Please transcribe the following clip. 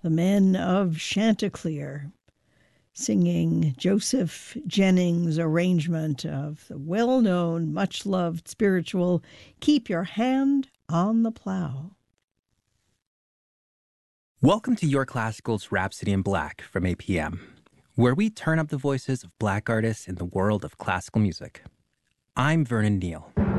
the men of Chanticleer, singing Joseph Jennings' arrangement of the well-known, much-loved spiritual, Keep Your Hand on the Plow. Welcome to Your Classical's Rhapsody in Black from APM, where we turn up the voices of Black artists in the world of classical music. I'm Vernon Neal.